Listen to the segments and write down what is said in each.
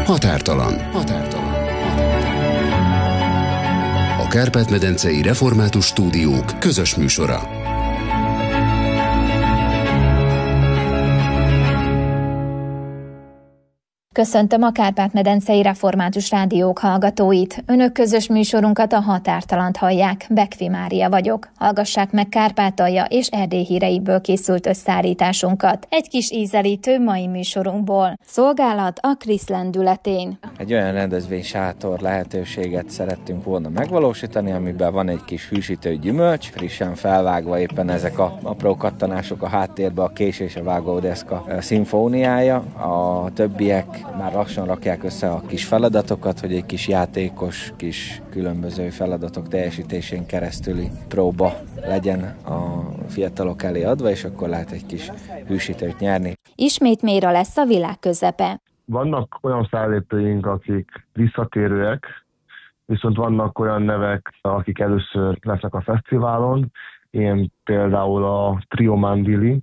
Határtalan. A Kárpát-medencei Református Stúdiók közös műsora. Köszöntöm a Kárpát-medencei Református Rádiók hallgatóit. Önök közös műsorunkat, a Határtalant hallják. Bekvi Mária vagyok. Hallgassák meg Kárpátalja és Erdély híreiből készült összeállításunkat. Egy kis ízelítő mai műsorunkból. Szolgálat a Krisz lendületén. Egy olyan rendezvénysátor lehetőséget szerettünk volna megvalósítani, amiben van egy kis hűsítő gyümölcs, frissen felvágva éppen ezek a apró kattanások a háttérbe, a kés és a vágódeszka szimfóniája. A többiek már lassan rakják össze a kis feladatokat, hogy egy kis játékos, kis különböző feladatok teljesítésén keresztüli próba legyen a fiatalok elé adva, és akkor lehet egy kis hűsítőt nyerni. Ismét mélyre lesz a világ közepe. Vannak olyan fellépőink, akik visszatérőek, viszont vannak olyan nevek, akik először lesznek a fesztiválon. Ilyen például a Trio Mandili,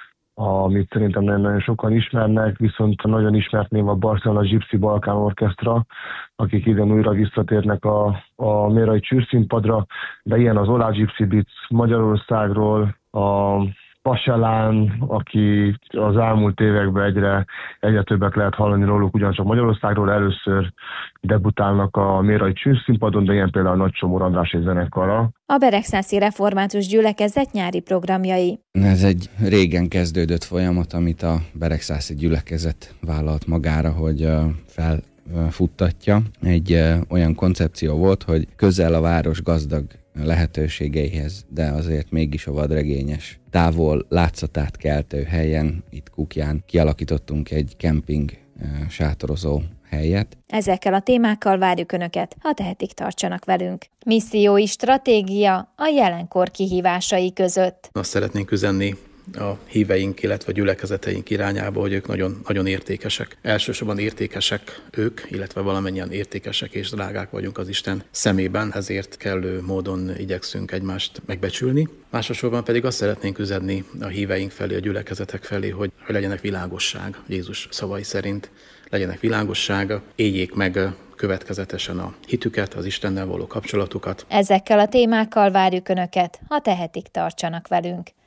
amit szerintem nagyon sokan ismernek, viszont nagyon ismert név a Barcelona Gypsy Balkán Orchestra, akik idén újra visszatérnek a mérai csűrszínpadra, de ilyen az Olá Gypsy Beats Magyarországról, a Paselán, aki az elmúlt években egyre többet lehet hallani róluk, ugyancsak Magyarországról először debutálnak a mérai csűrszínpadon, de ilyen például Nagy Csomór András zenekara. A Beregszászi Református Gyülekezet nyári programjai. Ez egy régen kezdődött folyamat, amit a Beregszászi Gyülekezet vállalt magára, hogy felfuttatja. Egy olyan koncepció volt, hogy közel a város gazdag lehetőségeihez, de azért mégis a vadregényes, távol látszatát keltő helyen, itt Kukján kialakítottunk egy kemping sátorozó helyet. Ezekkel a témákkal várjuk Önöket, ha tehetik, tartsanak velünk. Missziói stratégia a jelenkor kihívásai között. Azt szeretnénk üzenni a híveink, illetve a gyülekezeteink irányába, hogy ők nagyon, nagyon értékesek. Elsősorban értékesek ők, illetve valamennyien értékesek és drágák vagyunk az Isten szemében, ezért kellő módon igyekszünk egymást megbecsülni. Másodszorban pedig azt szeretnénk üzenni a híveink felé, a gyülekezetek felé, hogy legyenek világosság Jézus szavai szerint, legyenek világossága, éljék meg következetesen a hitüket, az Istennel való kapcsolatukat. Ezekkel a témákkal várjuk Önöket, ha tehetik, tartsanak velünk.